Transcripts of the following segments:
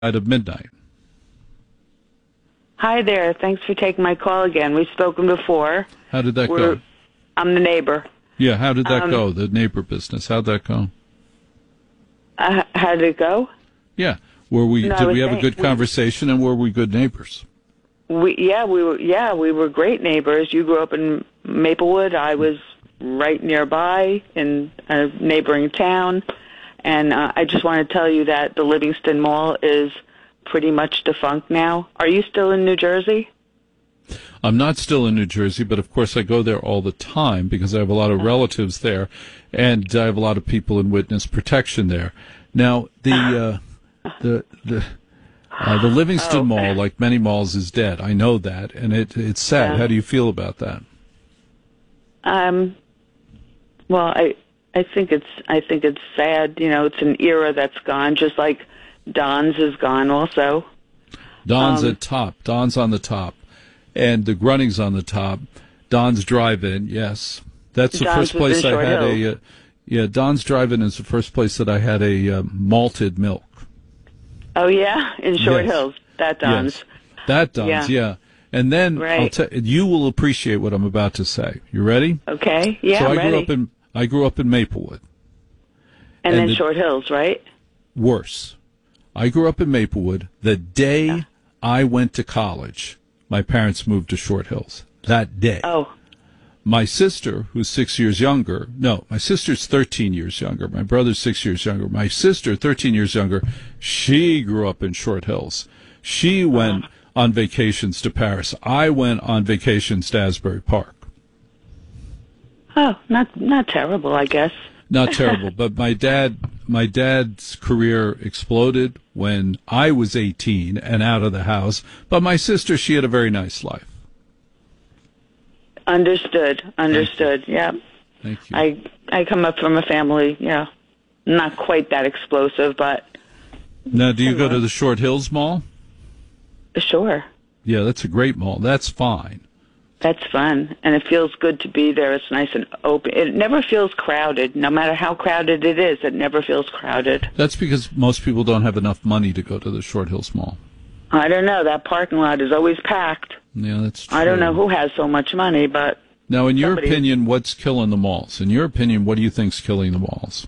of midnight. Hi there. Thanks for taking my call again. We've spoken before. How did that go? I'm the neighbor. Yeah, how did that go, the neighbor business? How'd that go? How did it go? Yeah. Did we have a good conversation, and were we good neighbors? We were great neighbors. You grew up in Maplewood. I was right nearby in a neighboring town. And I just want to tell you that the Livingston Mall is pretty much defunct now. Are you still in New Jersey? I'm not still in New Jersey, but of course I go there all the time because I have a lot of relatives there, and I have a lot of people in witness protection there. Now, the Livingston Mall, like many malls, is dead. I know that, and it's sad. How do you feel about that? Well, I think it's sad. You know, it's an era that's gone, just like Don's is gone also. Don's at top. Don's on the top. And the Grunning's on the top. Don's Drive-In, yes. That's the first place I had Don's Drive-In is the first place that I had a malted milk. Oh, yeah? In Short Hills. That Don's. Yes. That Don's, yeah. And then you will appreciate what I'm about to say. You ready? Okay. Yeah, so I'm ready. I grew up in Maplewood. And then Short Hills, right? Worse. I grew up in Maplewood. The day I went to college, my parents moved to Short Hills. That day. Oh. My sister, who's 6 years younger, my sister's 13 years younger. My brother's 6 years younger. My sister, 13 years younger, she grew up in Short Hills. She went on vacations to Paris. I went on vacations to Asbury Park. Oh, not terrible, I guess. Not terrible, but my dad's career exploded when I was 18 and out of the house. But my sister, she had a very nice life. Understood. Yeah. Thank you. I come up from a family, not quite that explosive, but. Now, do you go to the Short Hills Mall? Sure. Yeah, that's a great mall. That's fine. That's fun, and it feels good to be there. It's nice and open. It never feels crowded. No matter how crowded it is, it never feels crowded. That's because most people don't have enough money to go to the Short Hills Mall. I don't know. That parking lot is always packed. Yeah, that's true. I don't know who has so much money, but... Now, in your opinion, what's killing the malls? In your opinion, what do you think's killing the malls?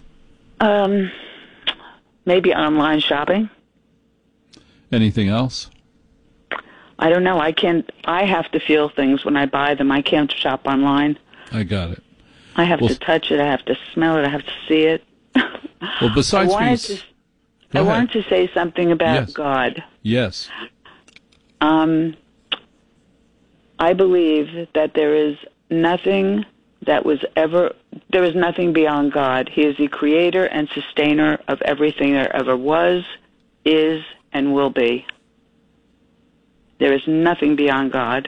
Maybe online shopping. Anything else? I don't know. I have to feel things when I buy them. I can't shop online. I got it. I have to touch it. I have to smell it. I have to see it. Well, besides I wanted to say something about God. Yes. I believe that there is nothing beyond God. He is the creator and sustainer of everything there ever was, is, and will be. There is nothing beyond God.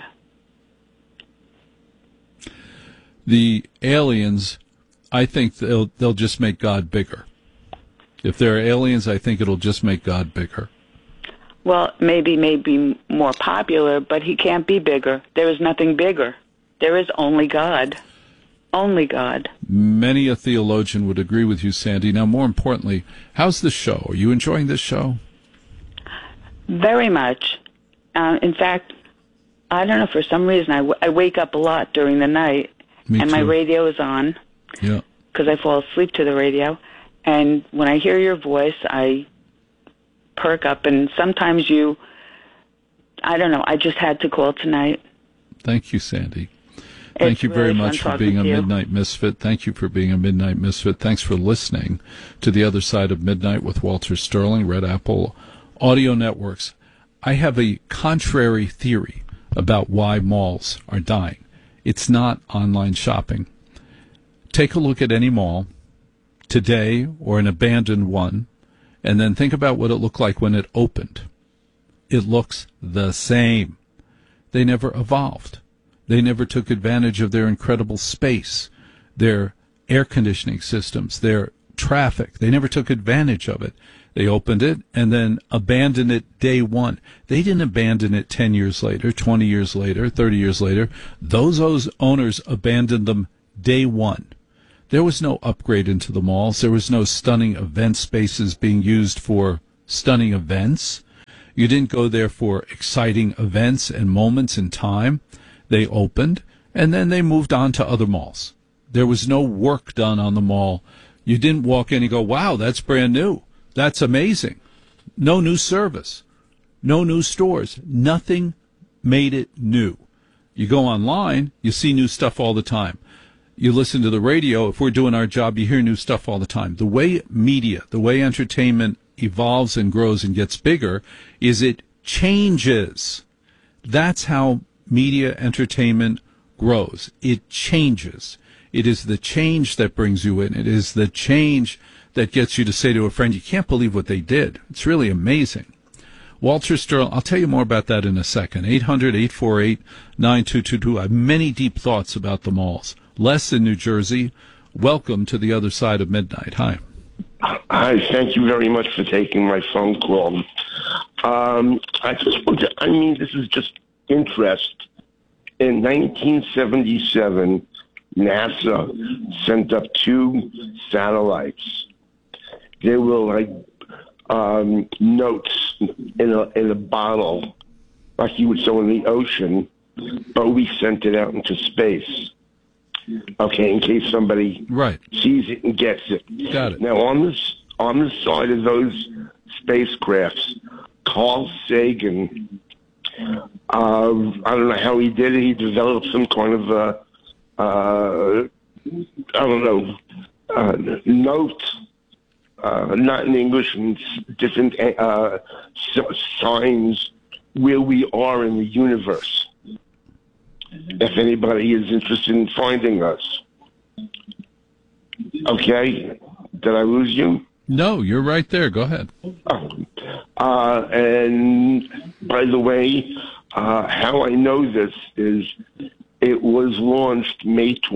The aliens, I think they'll just make God bigger. If there are aliens, I think it'll just make God bigger. Well, maybe more popular, but he can't be bigger. There is nothing bigger. There is only God. Only God. Many a theologian would agree with you, Sandy. Now, more importantly, how's the show? Are you enjoying this show? Very much. In fact, I don't know, for some reason, I wake up a lot during the night, and my radio is on, because I fall asleep to the radio, and when I hear your voice, I perk up, and sometimes I don't know, I just had to call tonight. Thank you, Sandy. Thank you very much for being a Midnight Misfit. Thank you for being a Midnight Misfit. Thanks for listening to The Other Side of Midnight with Walter Sterling, Red Apple Audio Networks. I have a contrary theory about why malls are dying. It's not online shopping. Take a look at any mall today or an abandoned one, and then think about what it looked like when it opened. It looks the same. They never evolved. They never took advantage of their incredible space, their air conditioning systems, their traffic. They never took advantage of it. They opened it and then abandoned it day one. They didn't abandon it 10 years later, 20 years later, 30 years later. Those owners abandoned them day one. There was no upgrade into the malls. There was no stunning event spaces being used for stunning events. You didn't go there for exciting events and moments in time. They opened, and then they moved on to other malls. There was no work done on the mall. You didn't walk in and go, wow, that's brand new. That's amazing. No new service. No new stores. Nothing made it new. You go online, you see new stuff all the time. You listen to the radio, if we're doing our job, you hear new stuff all the time. The way media, the way entertainment evolves and grows and gets bigger is it changes. That's how media entertainment grows. It changes. It is the change that brings you in. It is the change that gets you to say to a friend, you can't believe what they did. It's really amazing. Walter Sterling, I'll tell you more about that in a second. 800-848-9222. I have many deep thoughts about the malls. Les in New Jersey, welcome to the other side of midnight. Hi. Hi, thank you very much for taking my phone call. This is just interest. In 1977, NASA sent up 2 satellites. They were like notes in a bottle, like you would throw in the ocean, but we sent it out into space. Okay, in case somebody sees it and gets it. Got it. Now, on the side of those spacecrafts, Carl Sagan, I don't know how he did it. He developed some kind of note, not in English, and different signs where we are in the universe. If anybody is interested in finding us. Okay? Did I lose you? No, you're right there. Go ahead. And by the way, how I know this is it was launched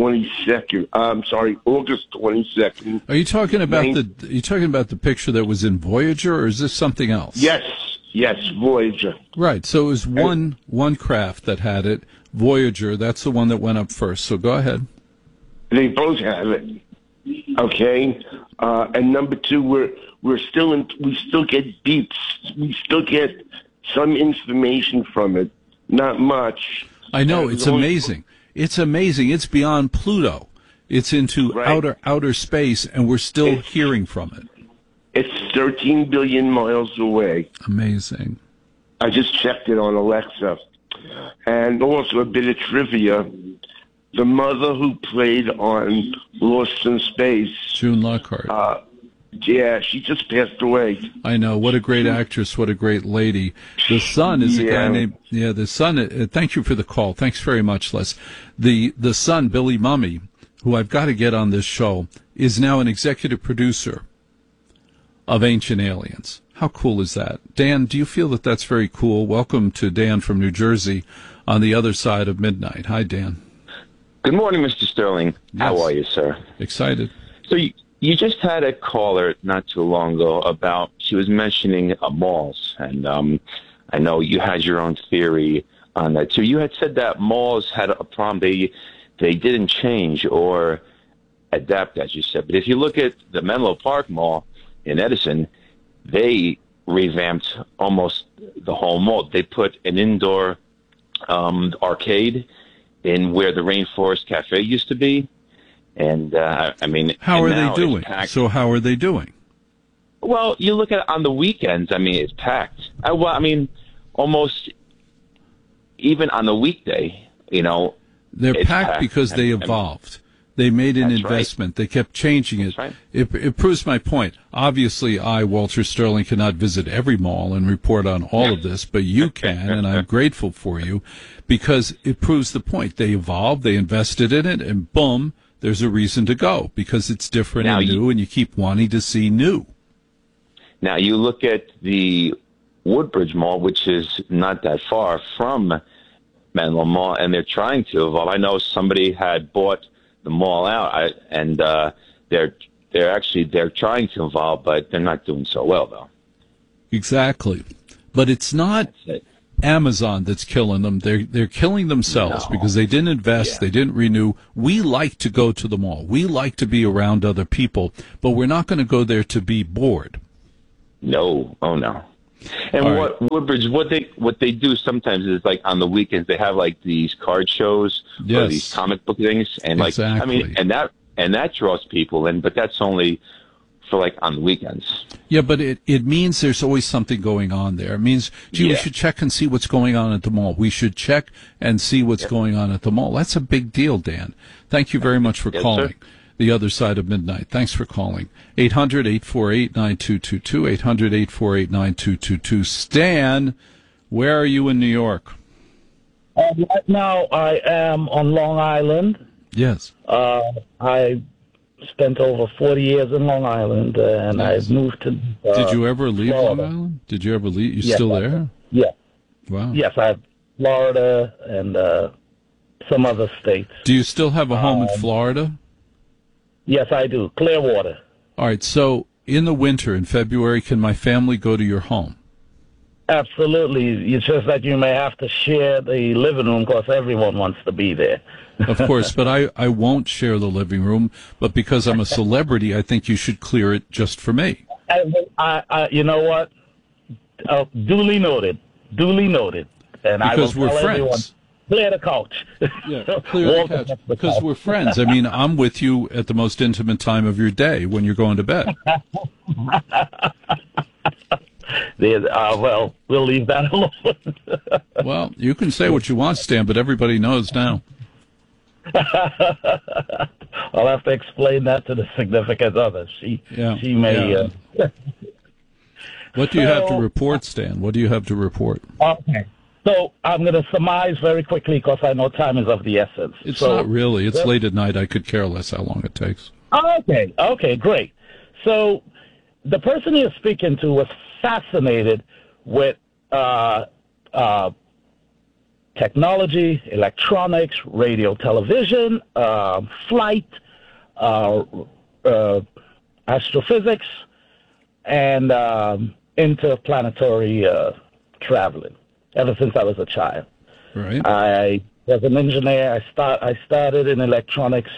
August 22nd. Are you talking about the picture that was in Voyager, or is this something else? Yes, Voyager. Right. So it was one craft that had it. Voyager, that's the one that went up first. So go ahead. They both have it. Okay. And number 2, we still get beeps. We still get some information from it. Not much. I know, it's amazing. It's amazing. It's beyond Pluto. It's into outer space, and we're still hearing from it. It's 13 billion miles away. Amazing. I just checked it on Alexa. And also a bit of trivia. The mother who played on Lost in Space, June Lockhart. She just passed away. I know. What a great actress. What a great lady. The son is a guy named... Yeah, the son... thank you for the call. Thanks very much, Les. The son, Billy Mumy, who I've got to get on this show, is now an executive producer of Ancient Aliens. How cool is that? Dan, do you feel that that's very cool? Welcome to Dan from New Jersey on the other side of midnight. Hi, Dan. Good morning, Mr. Sterling. Yes. How are you, sir? Excited. So you just had a caller not too long ago about, she was mentioning malls, and I know you had your own theory on that. So you had said that malls had a problem. They didn't change or adapt, as you said. But if you look at the Menlo Park Mall in Edison, they revamped almost the whole mall. They put an indoor arcade in where the Rainforest Cafe used to be. And, how are they doing? So how are they doing? Well, you look at it on the weekends, it's packed. Almost even on the weekday, They're packed because they evolved. They made an investment. Right. They kept changing it. Right. It proves my point. Obviously, I, Walter Sterling, cannot visit every mall and report on all of this, but you can, and I'm grateful for you because it proves the point. They evolved, they invested in it, and boom, there's a reason to go because it's different and new, and you keep wanting to see new. Now, you look at the Woodbridge Mall, which is not that far from Menlo Mall, and they're trying to evolve. I know somebody had bought the mall out, and they're trying to evolve, but they're not doing so well, though. Exactly. But it's not Amazon that's killing them. They're killing themselves because they didn't invest, they didn't renew. We like to go to the mall. We like to be around other people, but we're not going to go there to be bored. No. Oh, no. And Woodbridge, what they do sometimes is like on the weekends they have like these card shows or these comic book things, and exactly. I mean, and that draws people in, but that's only for like on the weekends. Yeah, but it means there's always something going on there. It means, we should check and see what's going on at the mall. We should check and see what's going on at the mall. That's a big deal, Dan. Thank you very much for calling. Sir. The Other Side of Midnight. Thanks for calling. 800-848-9222, 800-848-9222. Stan, where are you in New York? Right now, I am on Long Island. Yes. I spent over 40 years in Long Island, and I've moved to Did you ever leave Florida. Long Island? Did you ever leave? You still there? Yeah. Wow. Yes, I have Florida and some other states. Do you still have a home in Florida? Yes, I do. Clearwater. All right, so in the winter, in February, can my family go to your home? Absolutely. It's just that you may have to share the living room because everyone wants to be there. Of course, but I won't share the living room, but because I'm a celebrity, I think you should clear it just for me. You know what? Duly noted. Duly noted. And because I will we're tell friends. Everyone, clear the couch. Yeah, clear the couch. Because we're friends. I mean, I'm with you at the most intimate time of your day when you're going to bed. Well, we'll leave that alone. Well, you can say what you want, Stan, but everybody knows now. I'll have to explain that to the significant other. She may. Yeah. What do you have to report, Stan? What do you have to report? Okay. So I'm going to surmise very quickly because I know time is of the essence. It's not really. It's late at night. I could care less how long it takes. Okay, great. So the person you're speaking to was fascinated with technology, electronics, radio, television, flight, astrophysics, and interplanetary traveling ever since I was a child. Right. I was an engineer. I started in electronics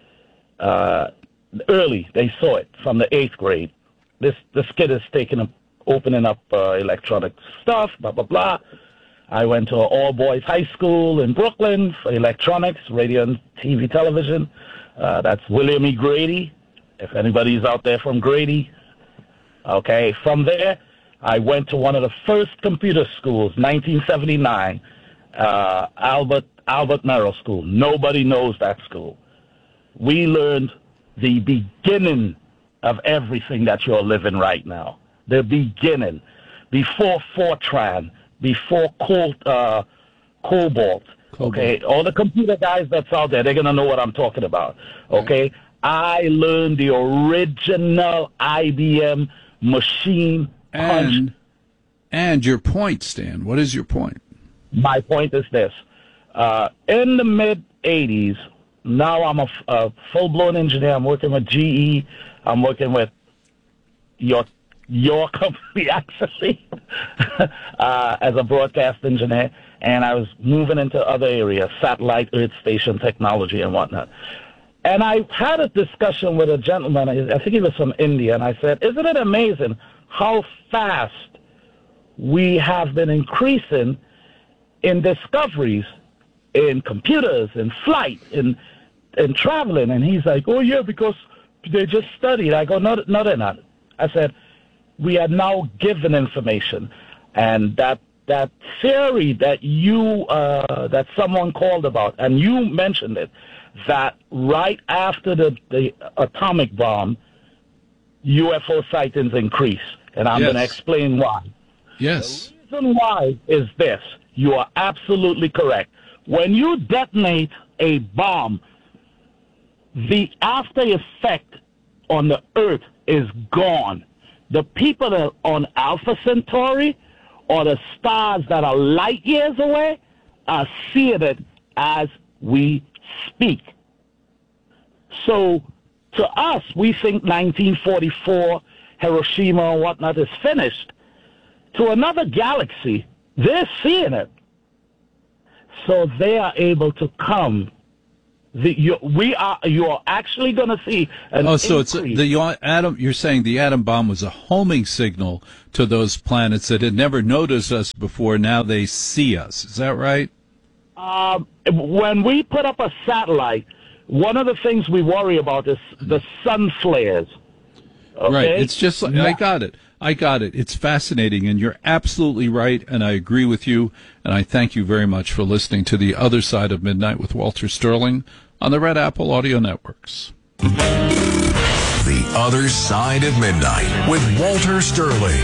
early. They saw it from the 8th grade. This kid is opening up electronic stuff, blah, blah, blah. I went to an all-boys high school in Brooklyn for electronics, radio and TV, television. That's William E. Grady, if anybody's out there from Grady. Okay, from there, I went to one of the first computer schools, 1979, Albert Merrill School. Nobody knows that school. We learned the beginning of everything that you're living right now. The beginning. Before Fortran, before Cobalt. Okay, all the computer guys that's out there, they're going to know what I'm talking about. Okay, I learned the original IBM machine punch. And your point, Stan, what is your point? My point is this. In the mid-'80s, now I'm a full-blown engineer. I'm working with GE. I'm working with your company, actually, as a broadcast engineer. And I was moving into other areas, satellite, earth station technology and whatnot. And I had a discussion with a gentleman, I think he was from India, and I said, isn't it amazing how fast we have been increasing in discoveries in computers, in flight, in traveling? And he's like, oh, yeah, because they just studied. I go, no, they're not. I said, we are now given information. And that theory that you that someone called about, and you mentioned it, that right after the atomic bomb, UFO sightings increase. And I'm going to explain why. Yes. The reason why is this. You are absolutely correct. When you detonate a bomb, the after effect on the Earth is gone. The people that are on Alpha Centauri or the stars that are light years away are seeing it as we speak. So to us, we think 1944, Hiroshima and whatnot is finished. To another galaxy, they're seeing it. So they are able to come You are actually going to see an increase. So it's you're saying the atom bomb was a homing signal to those planets that had never noticed us before. Now they see us. Is that right? When we put up a satellite, one of the things we worry about is the sun flares. Okay? Right. It's just like, I got it. It's fascinating, and you're absolutely right, and I agree with you, and I thank you very much for listening to The Other Side of Midnight with Walter Sterling on the Red Apple Audio Networks. The Other Side of Midnight with Walter Sterling.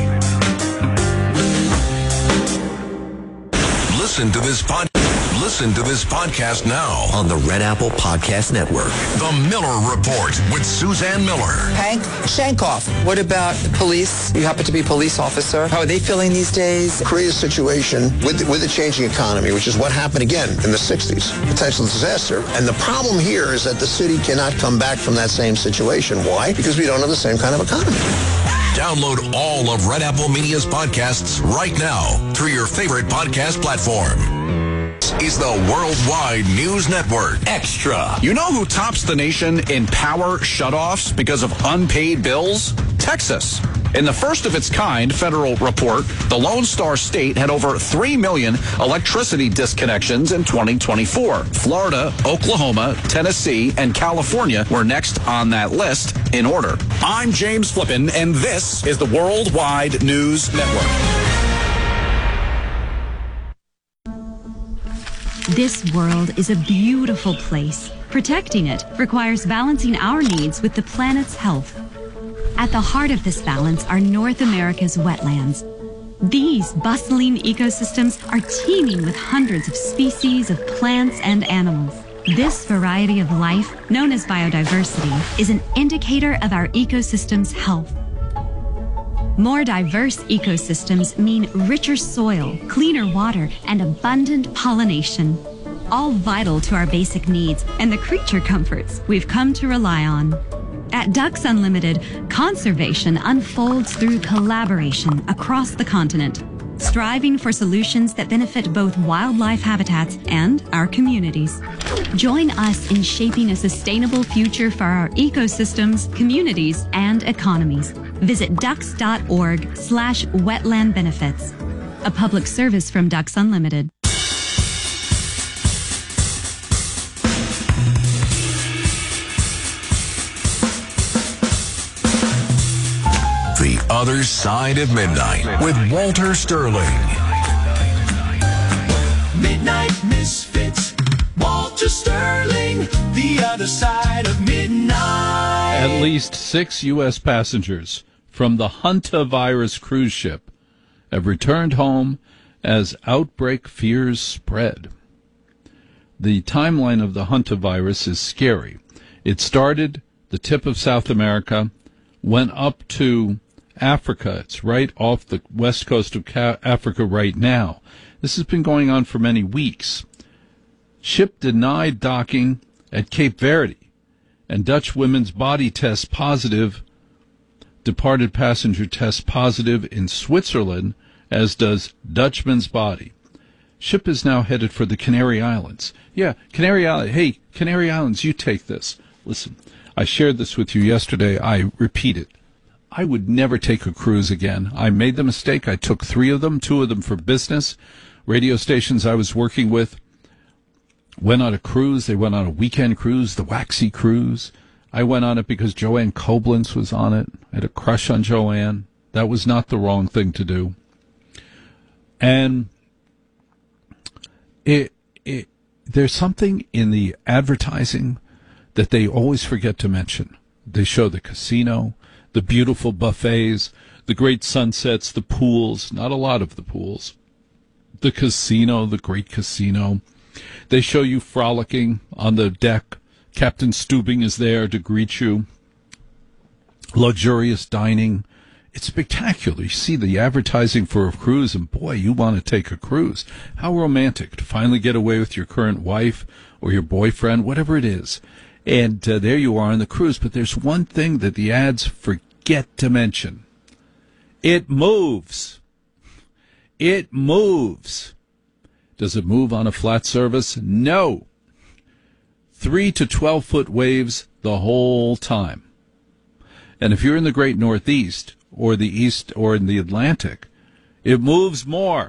Listen to this podcast now on the Red Apple Podcast Network. The Miller Report with Suzanne Miller. Hank Shankoff, what about the police? You happen to be a police officer. How are they feeling these days? Create a situation with the changing economy, which is what happened again in the 60s. Potential disaster. And the problem here is that the city cannot come back from that same situation. Why? Because we don't have the same kind of economy. Download all of Red Apple Media's podcasts right now through your favorite podcast platform. Is the Worldwide News Network. Extra. You know who tops the nation in power shutoffs because of unpaid bills? Texas. In the first of its kind federal report, the Lone Star State had over 3 million electricity disconnections in 2024. Florida, Oklahoma, Tennessee, and California were next on that list in order. I'm James Flippin, and this is the Worldwide News Network. This world is a beautiful place. Protecting it requires balancing our needs with the planet's health. At the heart of this balance are North America's wetlands. These bustling ecosystems are teeming with hundreds of species of plants and animals. This variety of life, known as biodiversity, is an indicator of our ecosystem's health. More diverse ecosystems mean richer soil, cleaner water, and abundant pollination. All vital to our basic needs and the creature comforts we've come to rely on. At Ducks Unlimited, conservation unfolds through collaboration across the continent, striving for solutions that benefit both wildlife habitats and our communities. Join us in shaping a sustainable future for our ecosystems, communities, and economies. Visit ducks.org/wetland benefits. A public service from Ducks Unlimited. The Other Side of Midnight with Walter Sterling. Midnight Misfits, Walter Sterling, The Other Side of Midnight. At least 6 U.S. passengers from the hantavirus cruise ship have returned home as outbreak fears spread. The timeline of the hantavirus is scary. It started the tip of South America, went up to Africa. It's right off the west coast of Africa right now. This has been going on for many weeks. Ship denied docking at Cape Verde, and Dutch women's body tests positive. Departed passenger tests positive in Switzerland, as does Dutchman's body. Ship is now headed for the Canary Islands. Yeah, Canary Islands. Hey, Canary Islands, you take this. Listen, I shared this with you yesterday. I repeat it. I would never take a cruise again. I made the mistake. I took 3 of them, 2 of them for business. Radio stations I was working with went on a cruise. They went on a weekend cruise, the Waxy Cruise. I went on it because Joanne Koblenz was on it. I had a crush on Joanne. That was not the wrong thing to do. And there's something in the advertising that they always forget to mention. They show the casino, the beautiful buffets, the great sunsets, the pools, not a lot of the pools, the casino, the great casino. They show you frolicking on the deck. Captain Stubing is there to greet you. Luxurious dining. It's spectacular. You see the advertising for a cruise, and boy, you want to take a cruise. How romantic to finally get away with your current wife or your boyfriend, whatever it is. And there you are on the cruise. But there's one thing that the ads forget to mention. It moves. It moves. Does it move on a flat surface? No. 3 to 12-foot waves the whole time. And if you're in the Great Northeast or the East or in the Atlantic, it moves more.